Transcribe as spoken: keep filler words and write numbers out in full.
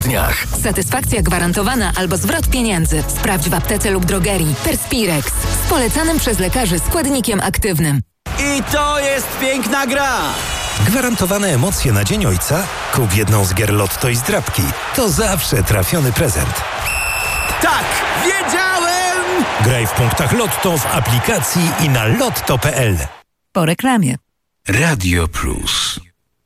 dniach. Satysfakcja gwarantowana albo zwrot pieniędzy. Sprawdź w aptece lub drogerii. Perspirex. Z polecanym przez lekarzy składnikiem aktywnym. I to jest piękna gra! Gwarantowane emocje na Dzień Ojca? Kup jedną z gier Lotto i zdrabki. To zawsze trafiony prezent. Tak! Wiedziałem! Graj w punktach Lotto w aplikacji i na lotto kropka p l. Po reklamie. Radio Plus.